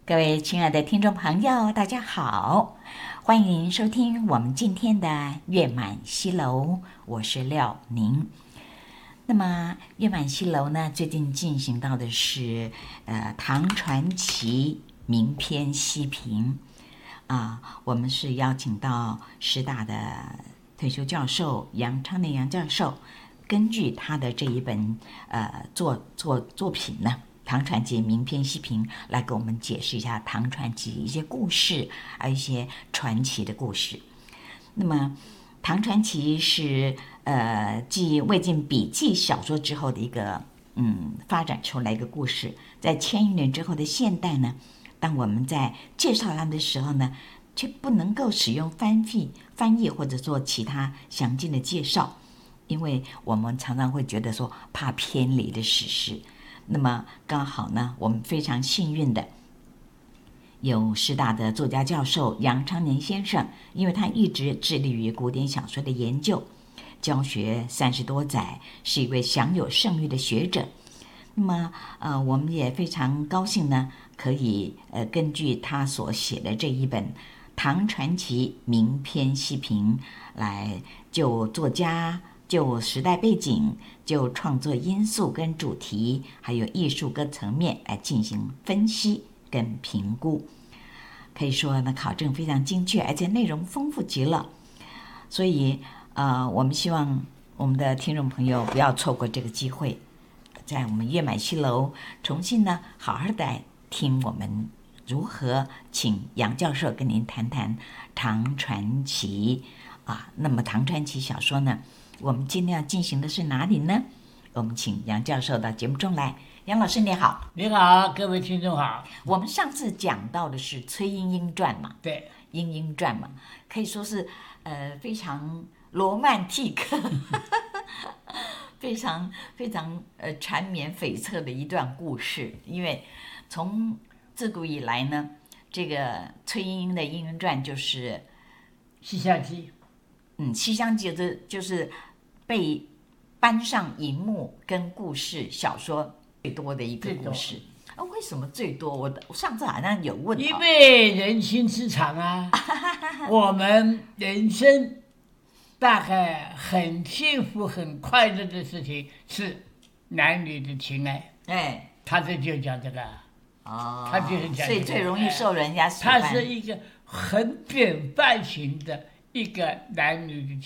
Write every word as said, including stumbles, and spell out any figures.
各位亲爱的听众朋友，大家好，欢迎收听我们今天的月满西楼，我是廖宁。那么月满西楼呢，最近进行到的是呃唐传奇名篇析评啊、呃，我们是邀请到师大的退休教授杨昌年杨教授，根据他的这一本呃作作作品呢。唐传奇名篇析评来给我们解释一下唐传奇一些故事，还有一些传奇的故事。那么，唐传奇是呃继魏晋笔记小说之后的一个嗯发展出来一个故事。在千余年之后的现代呢，当我们在介绍他们的时候呢，却不能够使用翻译、翻译或者做其他详尽的介绍，因为我们常常会觉得说怕偏离的史实。那么刚好呢，我们非常幸运的有师大的作家教授杨昌年先生，因为他一直致力于古典小说的研究，教学三十多载，是一位享有盛誉的学者。那么呃，我们也非常高兴呢，可以呃根据他所写的这一本《唐传奇名篇析评》来就作家。就时代背景，就创作因素跟主题，还有艺术各层面来进行分析跟评估，可以说呢，考证非常精确，而且内容丰富极了。所以，呃，我们希望我们的听众朋友不要错过这个机会，在我们月满西楼重新呢，好好的听我们如何请杨教授跟您谈谈唐传奇啊。那么，唐传奇小说呢？我们今天要进行的是哪里呢？我们请杨教授到节目中来。杨老师你好。 你好，各位听众好。 我们上次讲到的是崔莺莺传嘛？ 对， 莺莺传嘛，可以说是呃非常罗曼蒂克，非常非常呃缠绵悱恻的一段故事。因为从自古以来呢，这个崔莺莺的莺莺传就是 《西厢记》。 嗯，《西厢记》就是就是被搬上荧幕跟故事小说最多的一个故事啊。为什么最多？我我上次好像有问， 因为人心之常啊。我们人生大概很幸福、很快乐的事情是男女的情爱。 哎， 他这就讲这个哦， 他就是讲、这个， 所以最容易受人家喜欢。 他是一个很典范型的一个男女的